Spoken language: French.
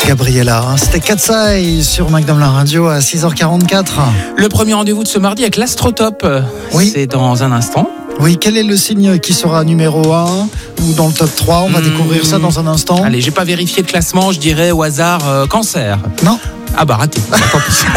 Gabriella, c'était Katsai sur Magnum la radio à 6h44. Le premier rendez-vous de ce mardi avec l'Astrotop. Oui. C'est dans un instant. Oui, quel est le signe qui sera numéro 1 ou dans le top 3? On va découvrir ça dans un instant. Allez, j'ai pas vérifié le classement, je dirais au hasard Cancer. Non. Ah bah raté. Tant pis.